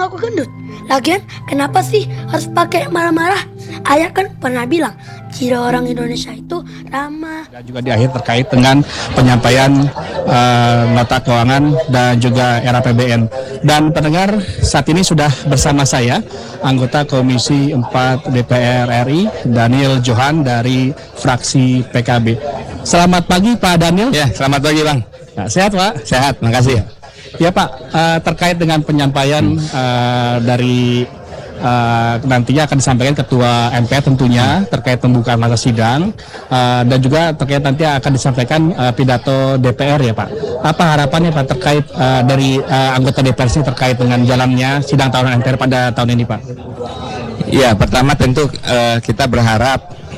ngaku gendut. Lagian kenapa sih harus pakai marah-marah? Ayah kan pernah bilang ciri orang Indonesia itu ramah. Dan juga di akhir terkait dengan penyampaian nota keuangan dan juga RAPBN. Dan pendengar, saat ini sudah bersama saya anggota Komisi 4 DPR RI Daniel Johan dari fraksi PKB. Selamat pagi Pak Daniel. Ya, selamat pagi Bang. Nah, sehat Pak? Sehat, makasih. Ya Pak, terkait dengan penyampaian dari nantinya akan disampaikan Ketua MPR tentunya terkait pembukaan masa sidang dan juga terkait nanti akan disampaikan pidato DPR ya Pak. Apa harapannya Pak terkait dari anggota DPR ini terkait dengan jalannya sidang tahunan MPR pada tahun ini Pak? Ya, pertama tentu kita berharap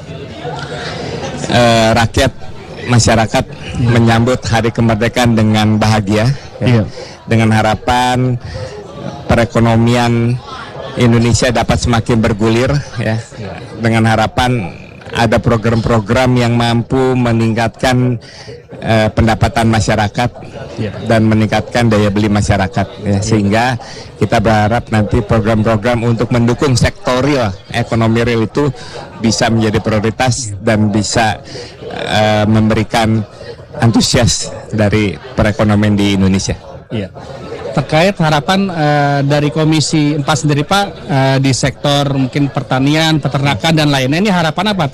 rakyat masyarakat menyambut Hari Kemerdekaan dengan bahagia, ya. Dengan harapan perekonomian Indonesia dapat semakin bergulir, ya. Dengan harapan ada program-program yang mampu meningkatkan pendapatan masyarakat dan meningkatkan daya beli masyarakat, ya. Sehingga kita berharap nanti program-program untuk mendukung sektor real, ekonomi real itu bisa menjadi prioritas dan bisa memberikan antusias dari perekonomian di Indonesia. Iya. Terkait harapan dari Komisi 4 sendiri Pak di sektor mungkin pertanian, peternakan dan lainnya, ini harapan apa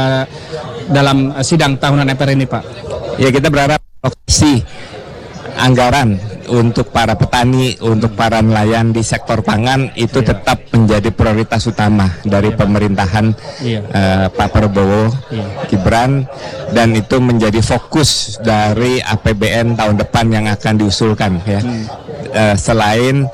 dalam sidang tahunan MPR ini Pak? Ya, kita berharap alokasi anggaran untuk para petani, untuk para nelayan di sektor pangan itu tetap menjadi prioritas utama dari pemerintahan Pak Prabowo Gibran, dan itu menjadi fokus dari APBN tahun depan yang akan diusulkan, ya. Selain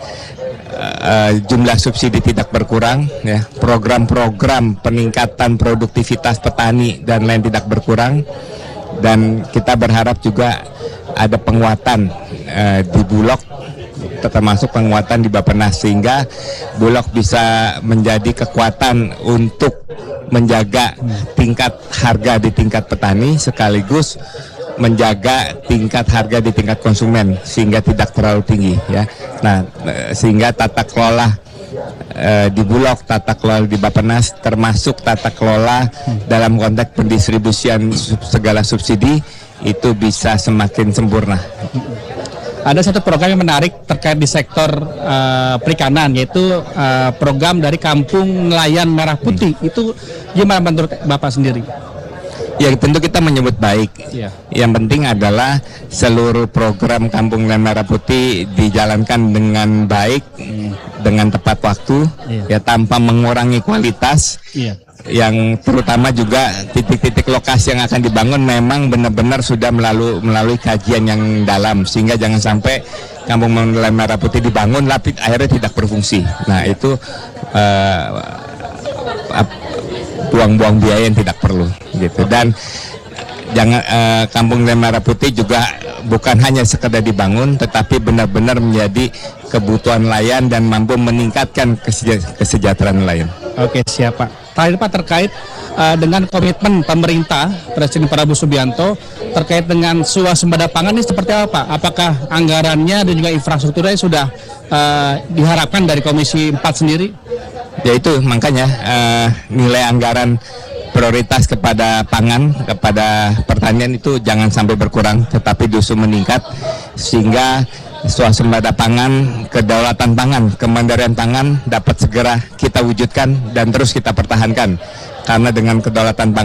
jumlah subsidi tidak berkurang, ya, program-program peningkatan produktivitas petani dan lain tidak berkurang, dan kita berharap juga ada penguatan di Bulog, termasuk penguatan di Bappenas, sehingga Bulog bisa menjadi kekuatan untuk menjaga tingkat harga di tingkat petani sekaligus menjaga tingkat harga di tingkat konsumen sehingga tidak terlalu tinggi, ya. Nah, sehingga tata kelola di Bulog, tata kelola di Bappenas, termasuk tata kelola dalam konteks pendistribusian segala subsidi itu bisa semakin sempurna. Ada satu program yang menarik terkait di sektor perikanan, yaitu program dari Kampung Nelayan Merah Putih. Itu gimana menurut Bapak sendiri? Ya, tentu kita menyebut baik. Yang penting adalah seluruh program Kampung Nelayan Merah Putih dijalankan dengan baik, dengan tepat waktu, ya, tanpa mengurangi kualitas. Yang terutama juga titik-titik lokasi yang akan dibangun memang benar-benar sudah melalui kajian yang dalam, sehingga jangan sampai Kampung Nelayan Merah Putih dibangun tapi akhirnya tidak berfungsi. Nah, itu buang-buang biaya yang tidak perlu, gitu. Dan jangan Kampung Nelayan Merah Putih juga bukan hanya sekedar dibangun, tetapi benar-benar menjadi kebutuhan nelayan dan mampu meningkatkan kesejahteraan nelayan. Oke, siap Pak. Terakhir Pak, terkait dengan komitmen pemerintah Presiden Prabowo Subianto terkait dengan swasembada pangan ini seperti apa Pak? Apakah anggarannya dan juga infrastrukturnya sudah diharapkan dari Komisi 4 sendiri? Ya, itu makanya nilai anggaran prioritas kepada pangan, kepada pertanian itu jangan sampai berkurang, tetapi justru meningkat, sehingga swasembada pangan, kedaulatan pangan, kemandirian pangan dapat segera kita wujudkan dan terus kita pertahankan. Karena dengan kedaulatan pangan